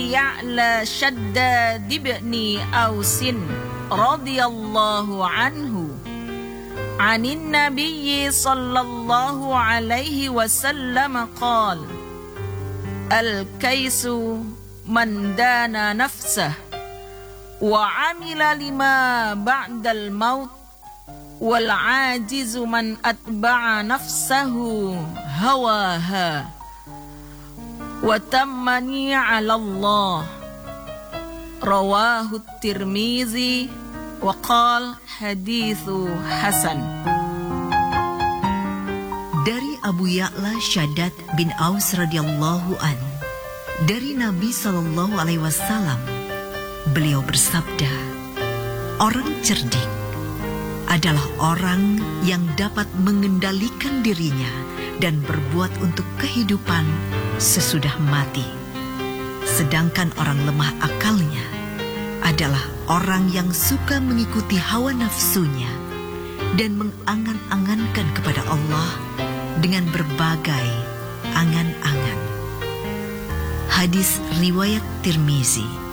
Ya'la Shaddad ibn Aus radhiyallahu anhu anin Nabi sallallahu alaihi wasallam qala al-kaisu man dana nafsah wa amila lima ba'dal maut wal ajizu man atba'a nafsahu hawaha wa tammani 'ala Allah. Rawahu Tirmizi wa qala haditsu hasan. Dari Abu Ya'la Shaddad bin Aus radhiyallahu an, dari Nabi sallallahu alaihi wasallam, beliau bersabda, orang cerdik adalah orang yang dapat mengendalikan dirinya dan berbuat untuk kehidupan sesudah mati. Sedangkan orang lemah akalnya adalah orang yang suka mengikuti hawa nafsunya dan mengangan-angankan kepada Allah dengan berbagai angan-angan. Hadis riwayat Tirmizi.